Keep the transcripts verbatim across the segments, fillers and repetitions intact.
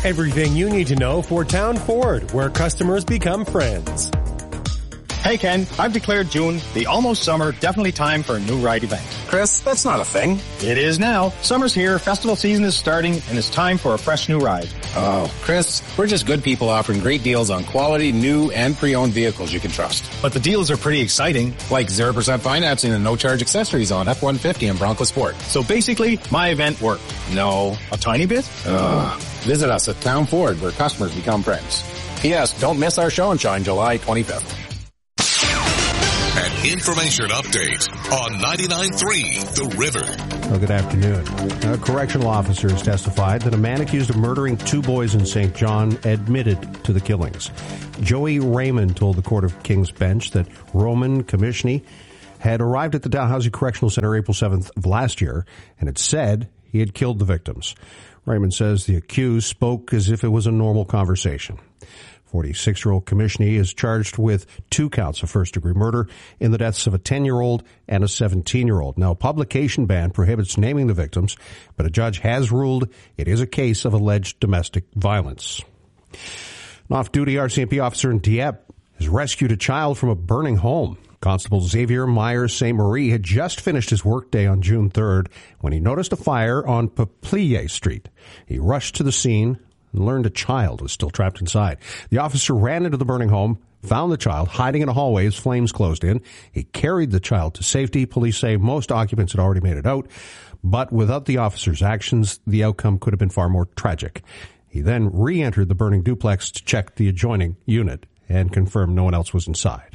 Everything you need to know for Town Ford, where customers become friends. Hey Ken, I've declared June the almost summer, definitely time for a new ride event. Chris, that's not a thing. It is now. Summer's here, festival season is starting, and it's time for a fresh new ride. Oh, Chris, we're just good people offering great deals on quality, new, and pre-owned vehicles you can trust. But the deals are pretty exciting. Like zero percent financing and no-charge accessories on F one fifty and Bronco Sport. So basically, my event worked. No, a tiny bit? Ugh. Visit us at Town Ford, where customers become friends. P S. Don't miss our show and shine July twenty-fifth. An information update on ninety-nine point three The River. Well, good afternoon. A correctional officer has testified that a man accused of murdering two boys in Saint John admitted to the killings. Joey Raymond told the Court of King's Bench that Roman Commishney had arrived at the Dalhousie Correctional Center April seventh of last year and had said he had killed the victims. Raymond says the accused spoke as if it was a normal conversation. forty-six-year-old Commishney is charged with two counts of first-degree murder in the deaths of a ten-year-old and a seventeen-year-old. Now, a publication ban prohibits naming the victims, but a judge has ruled it is a case of alleged domestic violence. An off-duty R C M P officer in Dieppe has rescued a child from a burning home. Constable Xavier Myers Saint Marie had just finished his workday on June third when he noticed a fire on Peplier Street. He rushed to the scene and learned a child was still trapped inside. The officer ran into the burning home, found the child hiding in a hallway as flames closed in. He carried the child to safety. Police say most occupants had already made it out, but without the officer's actions, the outcome could have been far more tragic. He then re-entered the burning duplex to check the adjoining unit and confirmed no one else was inside.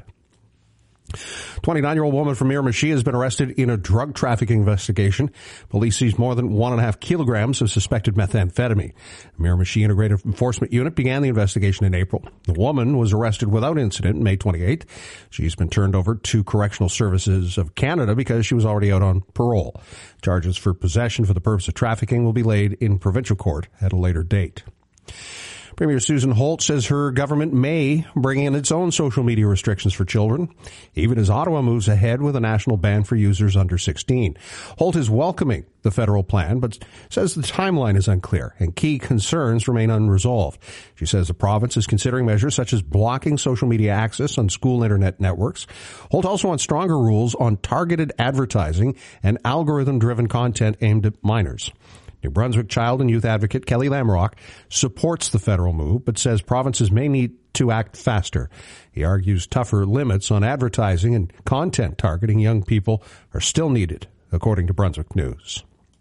twenty-nine-year-old woman from Miramichi has been arrested in a drug trafficking investigation. Police seized more than one and a half kilograms of suspected methamphetamine. The Miramichi Integrated Enforcement Unit began the investigation in April. The woman was arrested without incident May twenty-eighth. She's been turned over to Correctional Services of Canada because she was already out on parole. Charges for possession for the purpose of trafficking will be laid in provincial court at a later date. Premier Susan Holt says her government may bring in its own social media restrictions for children, even as Ottawa moves ahead with a national ban for users under sixteen. Holt is welcoming the federal plan, but says the timeline is unclear and key concerns remain unresolved. She says the province is considering measures such as blocking social media access on school internet networks. Holt also wants stronger rules on targeted advertising and algorithm-driven content aimed at minors. New Brunswick child and youth advocate Kelly Lamrock supports the federal move, but says provinces may need to act faster. He argues tougher limits on advertising and content targeting young people are still needed, according to Brunswick News.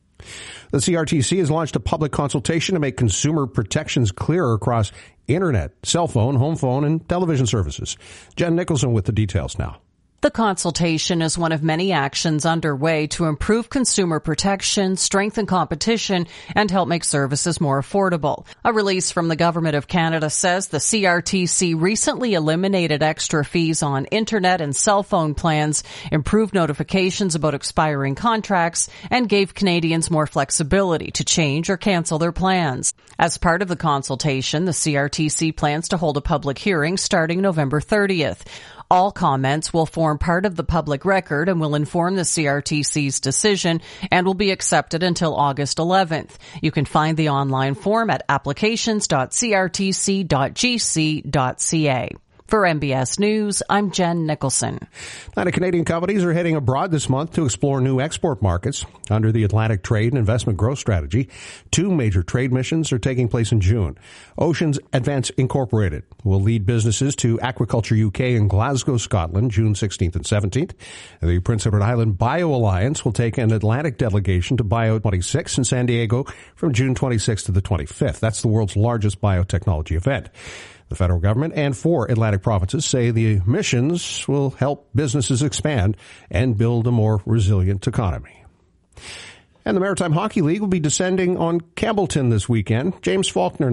The C R T C has launched a public consultation to make consumer protections clearer across internet, cell phone, home phone, and television services. Jen Nicholson with the details now. The consultation is one of many actions underway to improve consumer protection, strengthen competition, and help make services more affordable. A release from the Government of Canada says the C R T C recently eliminated extra fees on internet and cell phone plans, improved notifications about expiring contracts, and gave Canadians more flexibility to change or cancel their plans. As part of the consultation, the C R T C plans to hold a public hearing starting November thirtieth. All comments will form part of the public record and will inform the C R T C's decision and will be accepted until August eleventh. You can find the online form at applications dot c r t c dot g c dot c a. For M B S News, I'm Jen Nicholson. Nine Canadian companies are heading abroad this month to explore new export markets. Under the Atlantic Trade and Investment Growth Strategy, two major trade missions are taking place in June. Oceans Advance Incorporated will lead businesses to Aquaculture U K in Glasgow, Scotland, June sixteenth and seventeenth. The Prince Edward Island Bio Alliance will take an Atlantic delegation to Bio twenty-six in San Diego from June twenty-sixth to the twenty-fifth. That's the world's largest biotechnology event. The federal government and four Atlantic provinces say the missions will help businesses expand and build a more resilient economy. And the Maritime Hockey League will be descending on Campbellton this weekend. James Faulkner now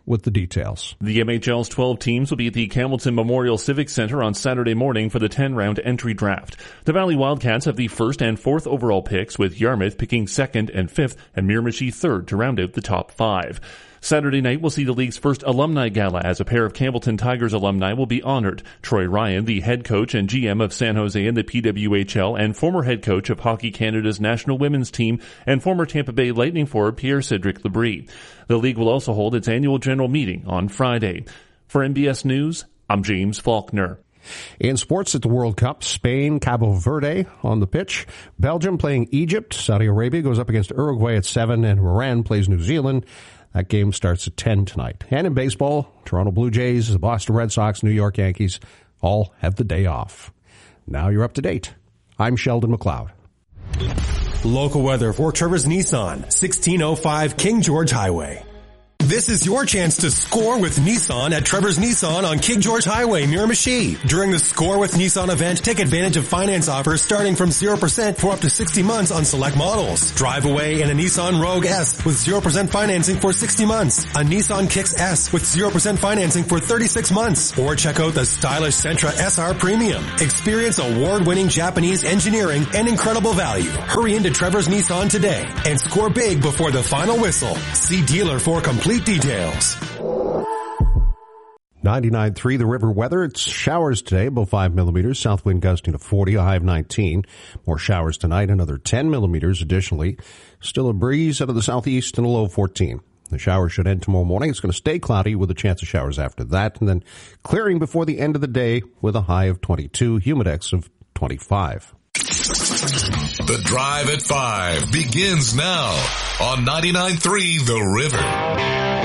with the details. The M H L's twelve teams will be at the Campbellton Memorial Civic Center on Saturday morning for the ten-round entry draft. The Valley Wildcats have the first and fourth overall picks, with Yarmouth picking second and fifth and Miramichi third to round out the top five. Saturday night will see the league's first alumni gala as a pair of Campbellton Tigers alumni will be honored. Troy Ryan, the head coach and G M of San Jose in the P W H L and former head coach of Hockey Canada's national women's team, and former Tampa Bay Lightning forward Pierre-Cedric Labrie. The league will also hold its annual general meeting on Friday. For N B S News, I'm James Faulkner. In sports at the World Cup, Spain, Cabo Verde on the pitch. Belgium playing Egypt. Saudi Arabia goes up against Uruguay at seven, and Iran plays New Zealand. That game starts at ten tonight. And in baseball, Toronto Blue Jays, the Boston Red Sox, New York Yankees all have the day off. Now you're up to date. I'm Sheldon McLeod. Local weather for Trevor's Nissan, sixteen oh five King George Highway. This is your chance to score with Nissan at Trevor's Nissan on King George Highway, Miramichi. During the Score with Nissan event, take advantage of finance offers starting from zero percent for up to sixty months on select models. Drive away in a Nissan Rogue S with zero percent financing for sixty months. A Nissan Kicks S with zero percent financing for thirty-six months. Or check out the stylish Sentra S R Premium. Experience award-winning Japanese engineering and incredible value. Hurry into Trevor's Nissan today and score big before the final whistle. See dealer for complete details. ninety-nine point three The River weather. It's showers today, about five millimeters. South wind gusting to forty, a high of nineteen. More showers tonight, another ten millimeters additionally. Still a breeze out of the southeast and a low of fourteen. The showers should end tomorrow morning. It's going to stay cloudy with a chance of showers after that, and then clearing before the end of the day with a high of twenty-two, humidex of twenty-five. The Drive at five begins now on ninety-nine point three The River.